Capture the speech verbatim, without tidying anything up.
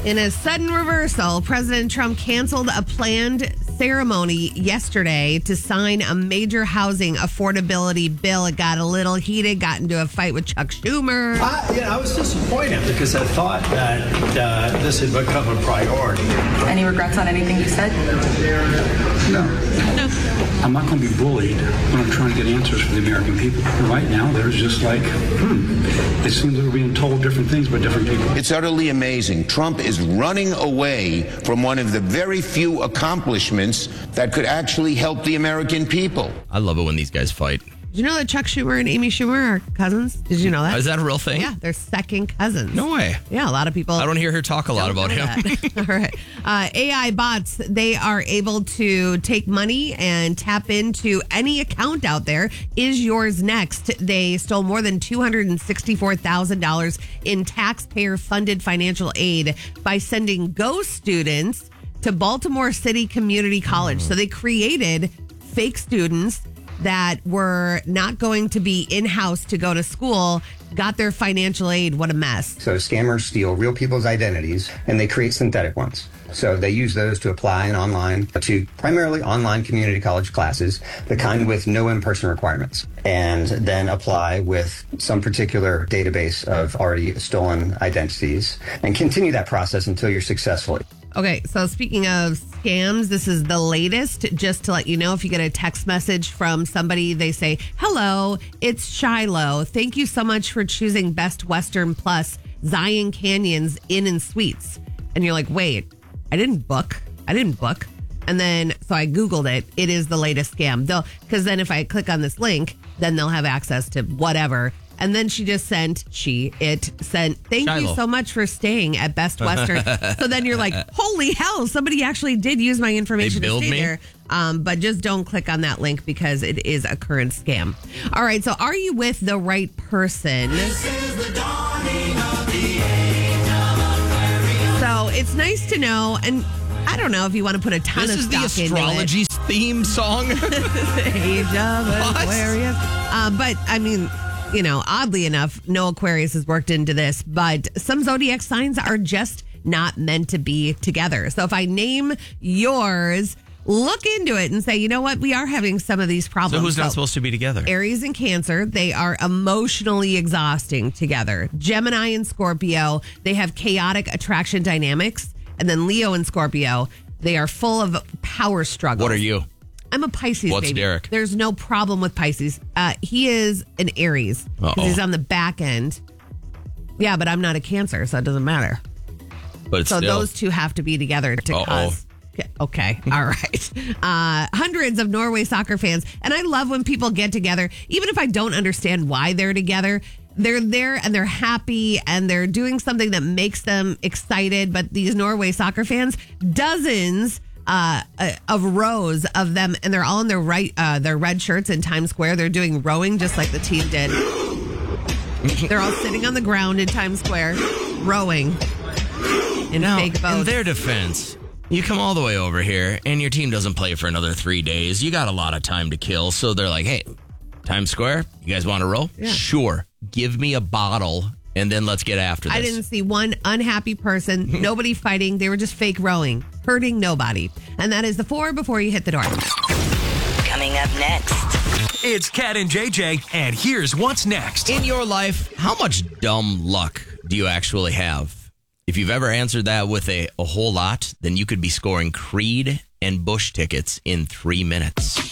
In a sudden reversal, President Trump canceled a planned ceremony yesterday to sign a major housing affordability bill. It got a little heated, got into a fight with Chuck Schumer. I, you know, I was disappointed because I thought that uh, this had become a priority. Any regrets on anything you said? No. No. I'm not going to be bullied when I'm trying to get answers for the American people. Right now, there's just like, hmm, it seems that we're being told different things by different people. It's utterly amazing. Trump is running away from one of the very few accomplishments that could actually help the American people. I love it when these guys fight. Did you know that Chuck Schumer and Amy Schumer are cousins? Did you know that? Is that a real thing? Yeah, they're second cousins. No way. Yeah, a lot of people. I don't hear her talk a lot about him. All right. Uh, A I bots, they are able to take money and tap into any account out there. Is yours next? They stole more than two hundred sixty-four thousand dollars in taxpayer-funded financial aid by sending ghost students to Baltimore City Community College. Mm. So they created fake students that were not going to be in-house to go to school, got their financial aid. What a mess. So scammers steal real people's identities and they create synthetic ones. So they use those to apply in online to primarily online community college classes, the kind with no in-person requirements, and then apply with some particular database of already stolen identities and continue that process until you're successful. Okay, so speaking of scams, this is the latest. Just to let you know, if you get a text message from somebody, they say, hello, it's Shiloh. Thank you so much for choosing Best Western Plus Zion Canyons Inn and Suites. And you're like, wait, I didn't book. I didn't book. And then, so I Googled it. It is the latest scam. They'll, because then if I click on this link, then they'll have access to whatever. And then she just sent, she, it sent, thank Shiloh. you so much for staying at Best Western. So then you're like, holy hell, somebody actually did use my information They to billed stay me? there. Um, but just don't click on that link because it is a current scam. All right, so are you with the right person? This is the dawning of the age of Aquarius. So it's nice to know, and I don't know if you want to put a ton This of is the stock into it. astrology theme song? Age of What? Aquarius. Uh, but I mean, you know, oddly enough, no Aquarius has worked into this, but some zodiac signs are just not meant to be together. So if I name yours, look into it and say, you know what, we are having some of these So problems. who's not So supposed to be together? Aries and Cancer, they are emotionally exhausting together. Gemini and Scorpio, they have chaotic attraction dynamics. And then Leo and Scorpio, they are full of power struggles. What are you? I'm a Pisces, What's baby. Derek? There's no problem with Pisces. Uh, he is an Aries because Uh-oh. he's on the back end. Yeah, but I'm not a Cancer, so it doesn't matter. But So still. those two have to be together to Uh-oh. cause. Okay, all right. Uh, hundreds of Norway soccer fans, and I love when people get together, even if I don't understand why they're together. They're there and they're happy and they're doing something that makes them excited. But these Norway soccer fans, dozens uh, uh, of rows of them, and they're all in their right, uh, their red shirts in Times Square. They're doing rowing just like the team did. They're all sitting on the ground in Times Square, rowing in Now, fake boats. in their defense, you come all the way over here and your team doesn't play for another three days. You got a lot of time to kill. So they're like, hey, Times Square, you guys want to row? Yeah. Sure. Give me a bottle and then let's get after this. I didn't see one unhappy person, nobody fighting. They were just fake rowing, hurting nobody. And that is the four before you hit the door. Coming up next. It's Cat and J J, and here's what's next. In your life, how much dumb luck do you actually have? If you've ever answered that with a, a whole lot, then you could be scoring Creed and Bush tickets in three minutes.